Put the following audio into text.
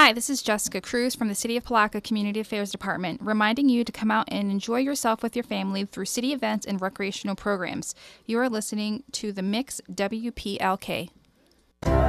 Hi, this is Jessica Cruz from the City of Palaca Community Affairs Department, reminding you to come out and enjoy yourself with your family through city events and recreational programs. You are listening to The Mix WPLK.